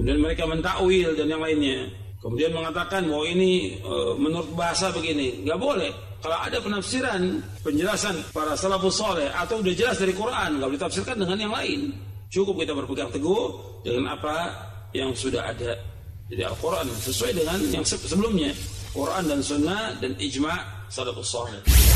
Kemudian mereka mentakwil dan yang lainnya. Kemudian mengatakan bahwa ini menurut bahasa begini. Nggak boleh. Kalau ada penafsiran, penjelasan para salafus saleh atau udah jelas dari Quran, nggak boleh ditafsirkan dengan yang lain. Cukup kita berpegang teguh dengan apa yang sudah ada di Al-Quran sesuai dengan yang sebelumnya, Quran dan Sunnah dan ijma' salafus saleh.